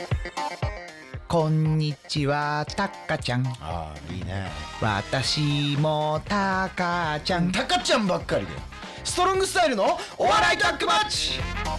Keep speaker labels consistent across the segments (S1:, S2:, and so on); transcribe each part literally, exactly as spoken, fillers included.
S1: こんにちは、たかちゃん。
S2: ああいいね。
S1: 私もたかちゃん。
S2: タカちゃんばっかりでストロングスタイルのお笑いタッグマッチ。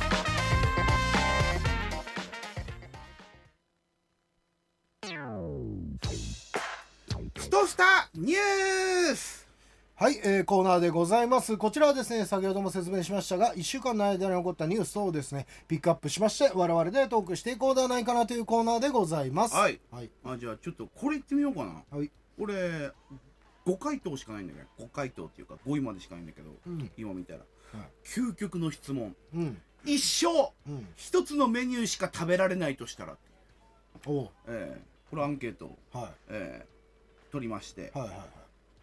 S3: ストスタニュース。
S4: はい、えー、コーナーでございます。こちらはですね、先ほども説明しましたが、いっしゅうかんの間に起こったニュースをですね、ピックアップしまして、我々でトークしていこうではないかなというコーナーでございます。
S3: はい、
S4: はい、
S3: あ、じゃあちょっとこれいってみようかな。
S4: はい、
S3: これご回答しかないんだけど、ご回答っていうかごいまでしかないんだけど、
S4: うん、
S3: 今見たら、
S4: はい、
S3: 究極の質問、
S4: うん、
S3: 一生、うん、一つのメニューしか食べられないとしたらっていう、おう、えー、これアンケートを、はい、えー、取りまして、はいはいはい、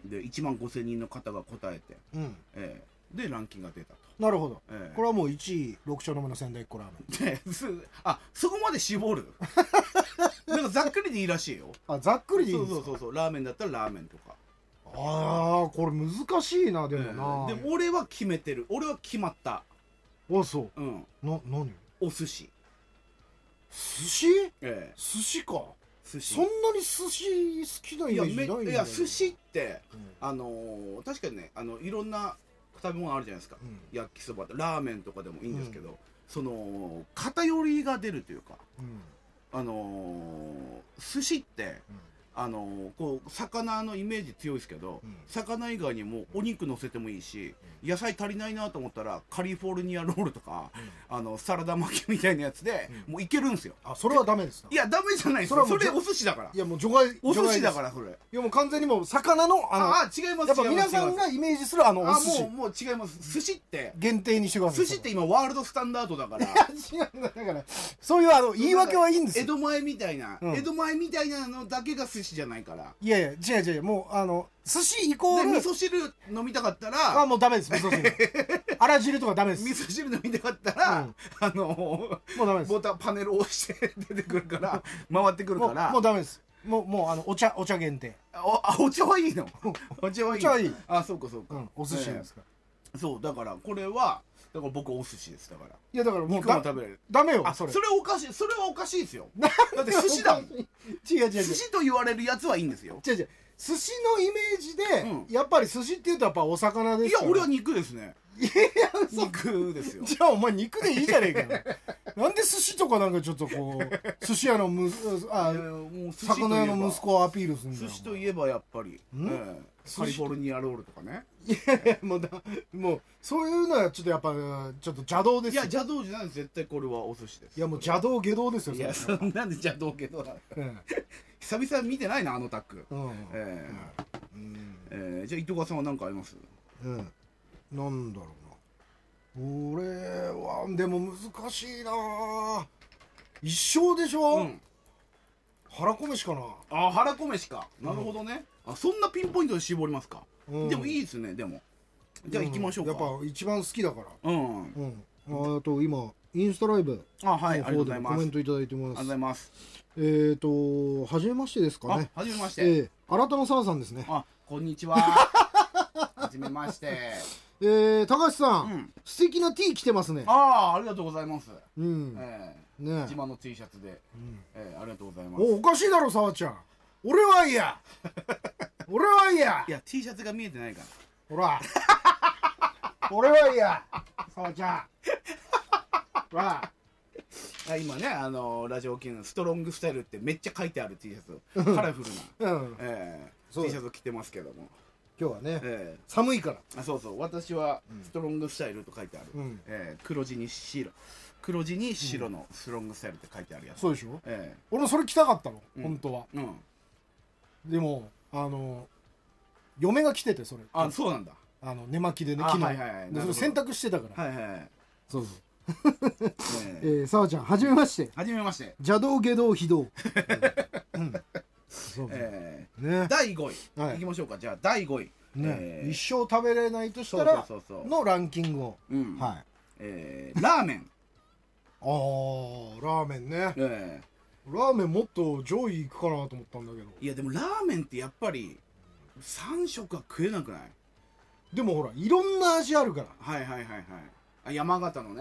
S3: でいちまんごせんにんの方が答えて、うん、えー、でランキングが出たと。
S4: なるほど、
S3: えー、
S4: これはもういちいろく丁目の仙台っ子ラーメン
S3: あ、そこまで絞るなんかざっくりでいいらしいよ。
S4: あ、ざっくりでいいんですか。
S3: そうそうそうそう、ラーメンだったらラーメンとか。
S4: ああ、これ難しいな。でもな、
S3: えー、でも俺は決めてる。俺は決まった。
S4: あ、そう。
S3: うん。
S4: な、何？
S3: お寿司。
S4: 寿司？ええ、寿司か。寿司。そんなに寿司好きなイメージないんだよね。
S3: いや、寿司って、うん、あのー、確かにね、あのいろんな食べ物あるじゃないですか。うん、焼きそば、ラーメンとかでもいいんですけど、うん、その偏りが出るというか、うん、あのー、寿司って。うん、あのー、こう魚のイメージ強いですけど、うん、魚以外にもお肉乗せてもいいし、うん、野菜足りないなと思ったらカリフォルニアロールとか、うん、あのサラダ巻きみたいなやつで、うん、もういけるんですよ。
S4: あ、それはダメですか。
S3: いや、ダメじゃないですよ。それお寿司だから。
S4: いや、もう除外、
S3: お寿司だから。それ、い
S4: や、もう完全にもう魚のあの、
S3: ああ、違います。
S4: やっぱ皆さんがイメージするあのお寿司、
S3: あ、もうもう違います。寿司って
S4: 限定にしてください。
S3: 寿司って今ワールドスタンダードだから。
S4: 違うんだ。だからそういうあの言い訳はいいんですよ。
S3: 江戸前みたいな、うん、江戸前みたいなのだけが寿司じゃないから。
S4: いやいや、違う違う、もうあの寿司イコール
S3: 味噌汁飲みたかったら、
S4: あ、もうダメです。味噌汁あら汁とかダメです。
S3: 味噌汁飲みたかったら、うん、あの
S4: もうダメです。
S3: ボタンパネルを押して出てくるから回ってくるから、
S4: もう、もうダメです。もうもうあのお茶お茶限定。
S3: おあ、お茶はいいの。お茶はいい。
S4: お茶はいい。
S3: あ、そうかそうか、
S4: うん、お寿司ですか、
S3: えー、そうだからこれはだから僕お寿司です。だから
S4: いや、だからもう
S3: 肉も食べれる。
S4: ダメよ。
S3: あ、それそれおかしい。それはおかしいですよ。だって寿司だもん。違う
S4: 違う違う。
S3: 寿司と言われるやつはいいんですよ。
S4: 違う違う。寿司のイメージで、うん、やっぱり寿司って言うとやっぱお魚ですから。
S3: いや、俺は肉ですね。
S4: いや、
S3: 肉ですよ。
S4: じゃあお前肉でいいじゃねえかよ。なんで寿司とかなんかちょっとこう寿司屋のむあもう魚屋の息子をアピールするんだよ。
S3: 寿司といえばやっぱり、ええ、カリフォルニアロールとかね。
S4: いやいや、もうだもうそういうのはちょっとやっぱちょっと邪道ですよ。
S3: いや、邪道じゃないです。絶対これはお寿司です。
S4: いや、もう邪道下道ですよ。
S3: いや、そんなんで邪道下道だ。久々見てないな、あのタッグ。うん、えーうんえー、じゃあ伊藤川さんは何かあります？
S4: うん、なんだろうな。俺はでも難しいな。一生でしょ、うん、腹こ飯かな。
S3: あ、腹こ飯か。なるほどね、うん、あ、そんなピンポイントで絞りますか、うん、でもいいですね。でもじゃあ行きましょうか、
S4: うん、やっぱ一番好きだから。うん、うん、
S3: あ
S4: あと今インスタライブ
S3: の方でコ
S4: メントいただいてます。ありがとう
S3: ございます。
S4: えーと初めましてですかね。
S3: 初めまして、
S4: えー、新田の澤さんですね。
S3: あ、こんにちは。初めまして。
S4: えー、高橋さん、うん、素敵な T 着てますね。
S3: ああ、ありがとうございます。うん、
S4: え
S3: ー、ね、自慢の T シャツで、うん、えー、ありがとうございます。
S4: お、おかしいだろ澤ちゃん。俺はいいや。俺はいいや。
S3: いや、 T シャツが見えてないから。
S4: ほら。俺はいいや。澤ちゃん。ほら。
S3: 今ね、あのー、ラジオ系のストロングスタイルってめっちゃ書いてある T シャツ、カラフルな、うんえー、T シャツを着てますけども、
S4: 今日はね、えー、寒いから。
S3: あ、そうそう、私はストロングスタイルと書いてある、うんえー、黒地に白黒地に白のストロングスタイルって書いてあるやつ、
S4: そうでしょ、
S3: えー、
S4: 俺もそれ着たかったの、
S3: うん、
S4: 本当は、
S3: うん、
S4: でもあの嫁が着てて、それ、
S3: あ、そうなんだ、
S4: あの寝巻きでね、昨日、はいはいはい、でそれ洗濯してたから、
S3: はいはいはい、
S4: そうそうえー、さわちゃん、はじめまして。
S3: はじめまして。
S4: 邪道下道非道。うん。
S3: そうえー、ね。だいごい、はい、いきましょうか。じゃあだいごい。
S4: ね、えー、一生食べれないとしたらのランキングを。
S3: うん、
S4: はい。
S3: えー、ラーメン。
S4: あー、ラーメンね。えー、ラーメンもっと上位いくかなと思ったんだけど。
S3: いやでもラーメンってやっぱりさん食は食えなくない？
S4: でもほら、いろんな味あるから。
S3: はいはいはいはい。あ、山形のね。